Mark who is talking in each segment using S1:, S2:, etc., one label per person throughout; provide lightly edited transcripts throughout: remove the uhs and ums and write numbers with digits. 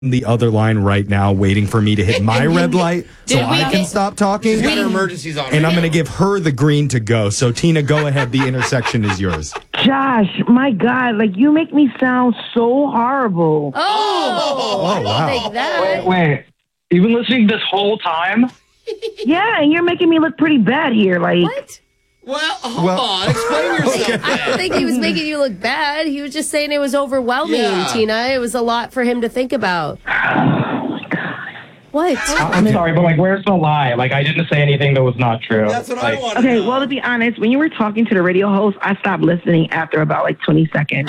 S1: the other line right now waiting for me to hit my red light so I can stop talking.
S2: She's got her emergencies on.
S1: And I'm going to give her the green to go. So, Tina, go ahead. The intersection is yours.
S3: Josh, my God, like, you make me sound so horrible.
S1: Oh, wow.
S4: Like that.
S5: Wait. You've been listening this whole time?
S3: Yeah, and you're making me look pretty bad here. Like,
S4: What?
S2: Well, hold on. Explain yourself.
S4: I don't think he was making you look bad. He was just saying it was overwhelming,
S2: Yeah.
S4: Tina. It was a lot for him to think about.
S3: oh my God.
S4: What?
S5: I'm sorry, but, like, where's the lie? Like, I didn't say anything that was not true.
S2: That's what I want to
S3: Okay,
S2: know.
S3: well, to be honest, when you were talking to the radio host, I stopped listening after about like 20 seconds.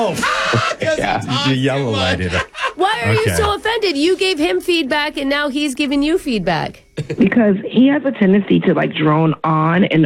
S1: You yellow lighted it.
S4: Why are you
S1: Okay.
S4: so offended? You gave him feedback, and now he's giving you feedback.
S3: Because he has a tendency to like drone on, and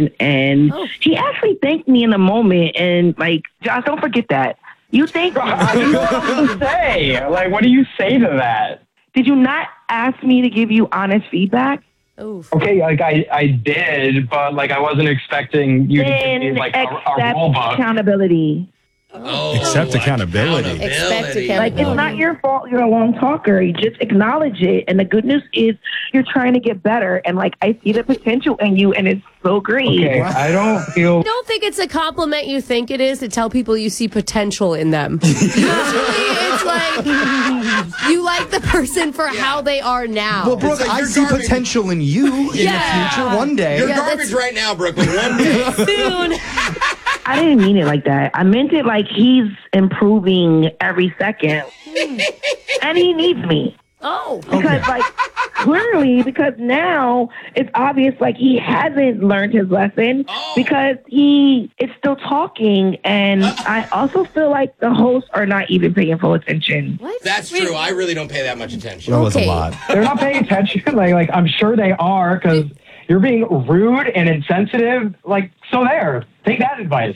S3: he actually thanked me in the moment. And like, Josh, don't forget that. You think?
S5: I don't know what to say. Like, what do you say to that?
S3: Did you not ask me to give you honest feedback?
S4: Oof.
S5: Okay, like, I did, but, like, I wasn't expecting you to give me,
S3: Then
S5: like, a
S3: accept
S5: rule book.
S3: accountability.
S1: Accept accountability.
S4: Expect
S3: Like,
S4: accountability.
S3: it's not your fault you're a long talker. You just acknowledge it. And the good news is you're trying to get better. And, like, I see the potential in you, and it's so great.
S5: Okay, I don't feel...
S4: I don't think it's a compliment you think it is to tell people you see potential in them. Usually it's like you like the person for how they are now.
S1: Well, Brooke,
S2: like
S1: I
S2: you're
S1: see
S2: garbage.
S1: potential in you in the future one day.
S2: You're
S4: Yeah,
S2: garbage right now, Brooke, but one day.
S4: Soon.
S3: I didn't mean it like that. I meant it like he's improving every second. And he needs me.
S4: Oh.
S3: Because, like, clearly, because now it's obvious, like, he hasn't learned his lesson because he is still talking. And I also feel like the hosts are not even paying full attention.
S4: What?
S2: That's true. I really don't pay that much attention.
S1: That was a
S4: Okay.
S1: lot.
S5: They're not paying attention. Like I'm sure they are, because you're being rude and insensitive. Like, so there. Take that advice.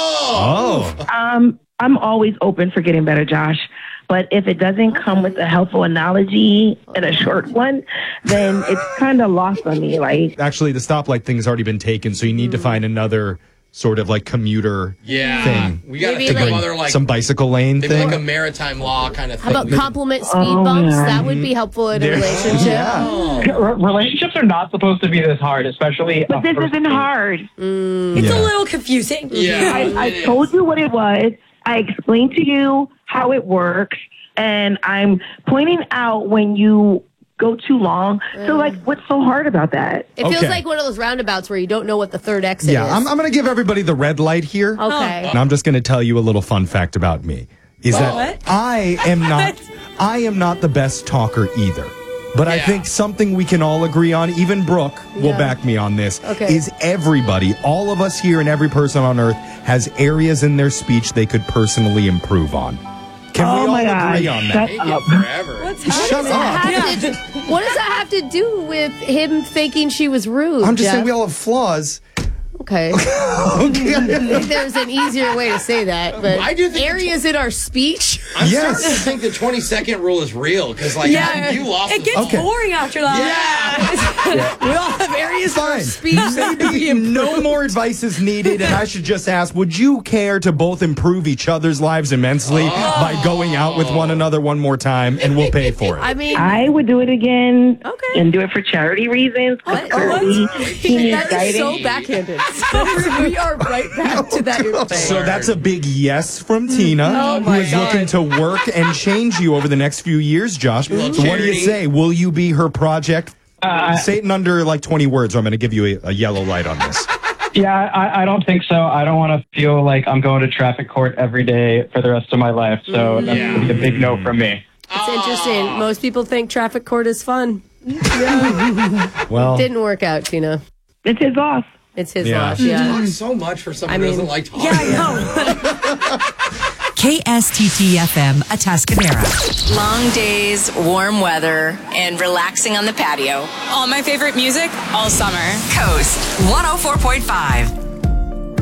S2: Oh.
S3: I'm always open for getting better, Josh. But if it doesn't come with a helpful analogy and a short one, then it's kind of lost on me. Like,
S1: Actually, the stoplight thing has already been taken, so you need to find another sort of like commuter
S2: Yeah.
S1: thing.
S2: We got to
S4: Maybe
S2: think
S4: like-
S2: of other, like,
S1: Some bicycle lane
S2: maybe
S1: thing.
S2: like a maritime law kind of
S4: How
S2: thing.
S4: about compliment speed
S3: Oh,
S4: bumps?
S3: yeah.
S4: That would be helpful in a
S1: There-
S4: relationship.
S1: Yeah.
S5: Relationships are not supposed to be this hard, especially...
S3: but this isn't hard.
S6: It's a little confusing.
S2: Yeah.
S3: I
S2: it is.
S3: told you what it was. I explained to you how it works. And I'm pointing out when you go too long. So, like, what's so hard about that?
S4: It feels
S1: Okay.
S4: like one of those roundabouts where you don't know what the third exit
S1: Yeah,
S4: is.
S1: I'm going to give everybody the red light here.
S4: Okay.
S1: And I'm just going to tell you a little fun fact about me. Is that
S6: What?
S1: I am not the best talker either. But I
S2: Yeah.
S1: think something we can all agree on, even Brooke will
S4: Yeah.
S1: back me on this,
S4: Okay.
S1: is everybody, all of us here and every person on earth has areas in their speech they could personally improve on. Can we all
S3: my God.
S1: agree on that?
S3: Shut
S2: Take it
S3: up.
S2: forever.
S1: Shut up.
S4: What does that have to do with him thinking she was rude?
S1: I'm just
S4: Jeff?
S1: saying we all have flaws.
S4: Okay. I think there's an easier way to say that, but
S2: I do think
S4: areas in our speech.
S2: I'm
S1: Yes.
S2: starting to think the 20-second rule is real because, like,
S6: Yeah,
S2: you lost.
S6: it gets
S1: Okay.
S6: boring after that.
S2: Yeah.
S4: We all have areas in our
S1: Fine.
S4: speech that could be
S1: No more advice is needed, and I should just ask, would you care to both improve each other's lives immensely by going out with one another one more time, and we'll pay for it?
S4: I mean,
S3: I would do it again.
S4: Okay.
S3: And do it for charity reasons.
S4: What?
S3: Currently, he needs
S4: that is so
S3: guidance.
S4: backhanded. We are right back to that.
S1: So that's a big yes from Tina,
S4: Oh
S1: who
S4: my
S1: is
S4: God.
S1: looking to work and change you over the next few years, Josh. So what do you
S2: charity.
S1: say? Will you be her project? Say it in under like 20 words, or I'm going to give you a yellow light on this.
S5: Yeah, I don't think so. I don't want to feel like I'm going to traffic court every day for the rest of my life. So that's going to be a big no from me.
S4: It's interesting. Most people think traffic court is fun.
S1: Well,
S4: Didn't work out, Tina.
S3: It's his boss.
S4: It's his
S1: Yeah.
S4: loss. Yeah.
S2: Talk so much for someone
S4: I
S2: who
S4: mean-
S2: doesn't like talking.
S6: Yeah, I know.
S7: KSTT-FM Atascadero.
S8: Long days, warm weather, and relaxing on the patio.
S6: All my favorite music all summer.
S7: Coast 104.5.